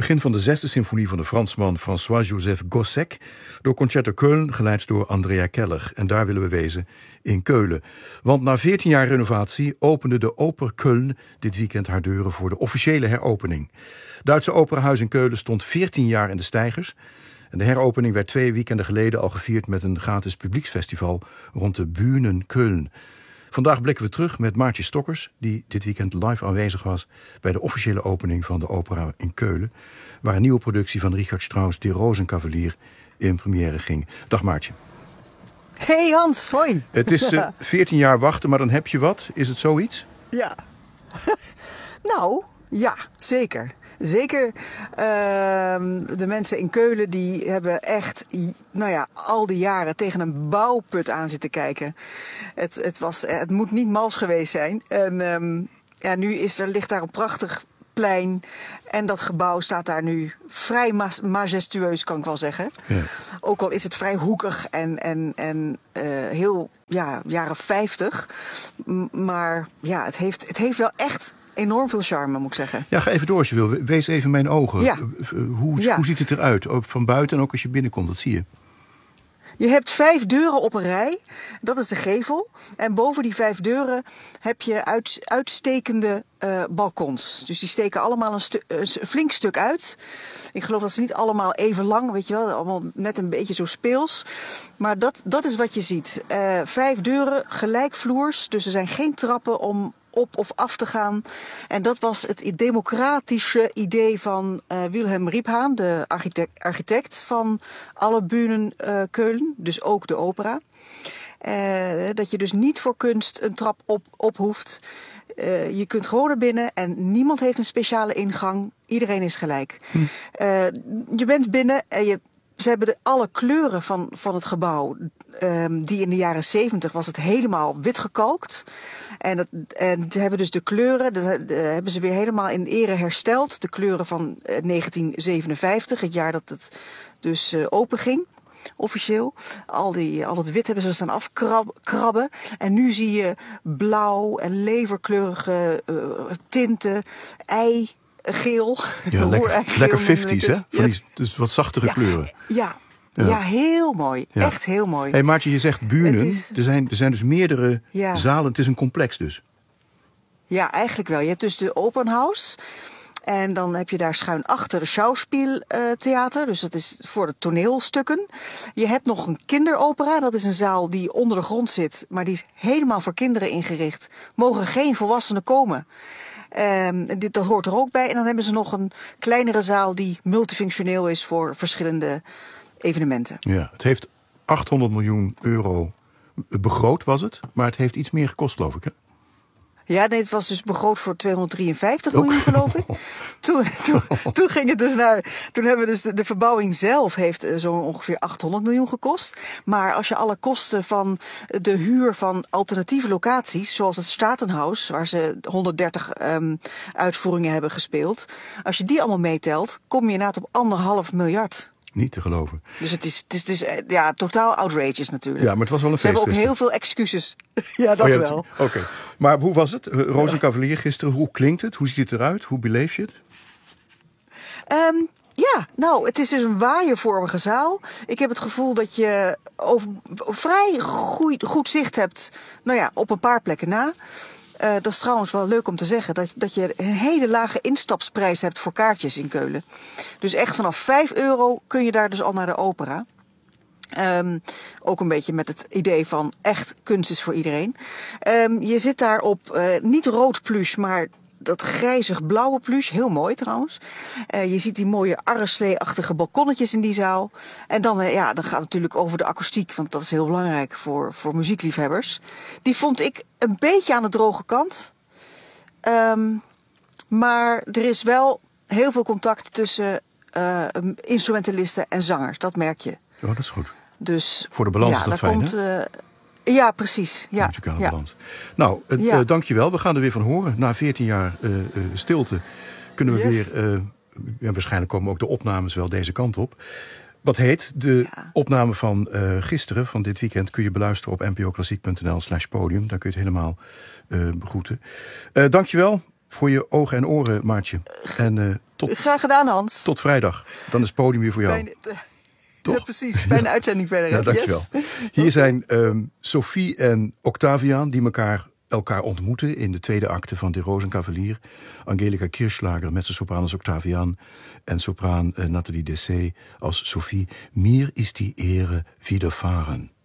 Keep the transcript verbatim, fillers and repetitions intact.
Begin van de zesde symfonie van de Fransman François-Joseph Gossec, door Concerto Köln, geleid door Andrea Keller. En daar willen we wezen, in Keulen. Want na veertien jaar renovatie opende de Oper Köln dit weekend haar deuren voor de officiële heropening. Duitse Operahuis in Keulen stond veertien jaar in de steigers. En de heropening werd twee weekenden geleden al gevierd met een gratis publieksfestival rond de Bühnen Köln. Vandaag blikken we terug met Maartje Stokkers, die dit weekend live aanwezig was bij de officiële opening van de opera in Keulen, waar een nieuwe productie van Richard Strauss, De Rozenkavalier, in première ging. Dag Maartje. Hey Hans, hoi. Het is uh, veertien jaar wachten, maar dan heb je wat. Is het zoiets? Ja. Nou, ja, zeker. Zeker uh, de mensen in Keulen die hebben echt, nou ja, al die jaren tegen een bouwput aan zitten kijken. Het, het, was, het moet niet mals geweest zijn. En um, ja, nu is er, ligt daar een prachtig plein. En dat gebouw staat daar nu vrij ma- majestueus, kan ik wel zeggen. Ja. Ook al is het vrij hoekig en, en, en uh, heel, ja, jaren vijftig. M- maar ja, het heeft, het heeft wel echt enorm veel charme, moet ik zeggen. Ja, ga even door als je wil. Wees even mijn ogen. Ja. Hoe, ja. hoe ziet het eruit? Ook van buiten en ook als je binnenkomt, dat zie je. Je hebt vijf deuren op een rij. Dat is de gevel. En boven die vijf deuren heb je uit, uitstekende uh, balkons. Dus die steken allemaal een, stu- een flink stuk uit. Ik geloof dat ze niet allemaal even lang, weet je wel. Allemaal net een beetje zo speels. Maar dat, dat is wat je ziet. Uh, vijf deuren, gelijkvloers. Dus er zijn geen trappen om op of af te gaan. En dat was het democratische idee van uh, Wilhelm Riephaan, de architect, architect van alle Bühnen uh, Köln, dus ook de opera. Uh, dat je dus niet voor kunst een trap op, op hoeft. Uh, je kunt gewoon naar binnen en niemand heeft een speciale ingang. Iedereen is gelijk. Hm. Uh, je bent binnen en je Ze hebben de, alle kleuren van, van het gebouw, um, die in de jaren zeventig was het helemaal wit gekalkt. En, dat, en ze hebben dus de kleuren, de, de, hebben ze weer helemaal in ere hersteld. De kleuren van uh, negentien zevenenvijftig, het jaar dat het dus uh, open ging. Officieel. Al, die, al het wit hebben ze staan afkrabben. En nu zie je blauw en leverkleurige uh, tinten, ei. Geel. Ja, lekker, lekker vijftiger, hè? Van die dus wat zachtere ja, kleuren. Ja, ja. ja, heel mooi. Ja. Echt heel mooi. Hé hey, Maartje, je zegt Bühnen. Is... Er, zijn, er zijn dus meerdere ja. zalen. Het is een complex dus. Ja, eigenlijk wel. Je hebt dus de Opernhaus. En dan heb je daar schuin achter de Schauspieltheater. Dus dat is voor de toneelstukken. Je hebt nog een kinderopera. Dat is een zaal die onder de grond zit. Maar die is helemaal voor kinderen ingericht. Mogen geen volwassenen komen. Um, dit, dat hoort er ook bij. En dan hebben ze nog een kleinere zaal die multifunctioneel is voor verschillende evenementen. Ja, het heeft achthonderd miljoen euro begroot, was het. Maar het heeft iets meer gekost, geloof ik, hè? Ja, nee, het was dus begroot voor tweehonderddrieënvijftig miljoen, geloof ik. Toen, toen, toen ging het dus naar. Toen hebben we dus de, de verbouwing zelf heeft zo ongeveer achthonderd miljoen gekost. Maar als je alle kosten van de huur van alternatieve locaties, zoals het Statenhaus, waar ze honderddertig um, uitvoeringen hebben gespeeld, als je die allemaal meetelt, kom je inderdaad op anderhalf miljard. Niet te geloven. Dus het is, het is, het is ja, totaal outrageous natuurlijk. Ja, maar het was wel een feest. Ze hebben ook heel veel excuses. Ja, dat oh, ja, wel. Oké. Okay. Maar hoe was het? Rozenkavalier gisteren, hoe klinkt het? Hoe ziet het eruit? Hoe beleef je het? Um, ja, nou, het is dus een waaiervormige zaal. Ik heb het gevoel dat je over, vrij goed, goed zicht hebt, nou ja, op een paar plekken na. Uh, dat is trouwens wel leuk om te zeggen, dat, dat je een hele lage instapsprijs hebt voor kaartjes in Keulen. Dus echt vanaf vijf euro kun je daar dus al naar de opera. Um, ook een beetje met het idee van echt kunst is voor iedereen. Um, je zit daar op uh, niet rood pluche, maar dat grijzig blauwe pluche. Heel mooi trouwens. Uh, je ziet die mooie arreslee-achtige balkonnetjes in die zaal. En dan, uh, ja, dan gaat het natuurlijk over de akoestiek, want dat is heel belangrijk voor, voor muziekliefhebbers. Die vond ik een beetje aan de droge kant. Um, maar er is wel heel veel contact tussen uh, instrumentalisten en zangers. Dat merk je. Oh, dat is goed. Dus, voor de balans ja, is dat fijn, komt, hè? Uh, ja, precies. Ja, muzikale ja. balans. Nou, uh, ja. uh, dankjewel. We gaan er weer van horen. Na veertien jaar uh, uh, stilte kunnen we yes. weer... Uh, en waarschijnlijk komen ook de opnames wel deze kant op. Wat heet, de ja. opname van uh, gisteren, van dit weekend, kun je beluisteren op n p o klassiek punt n l slash podium. Daar kun je het helemaal uh, begroeten. Uh, dankjewel. voor je ogen en oren, Maartje. En uh, tot, Graag gedaan, Hans. Tot vrijdag. Dan is het podium weer voor jou. Fijn, uh, Toch? Ja, precies. Fijne uitzending verder. Ja, dankjewel. Yes. Hier zijn um, Sophie en Octaviaan die elkaar, elkaar ontmoeten in de tweede acte van De Rosenkavalier. Angelika Kirchschlager met zijn sopraan als Octaviaan en sopraan uh, Nathalie Dessay als Sophie. Mir ist die Ehre widerfahren.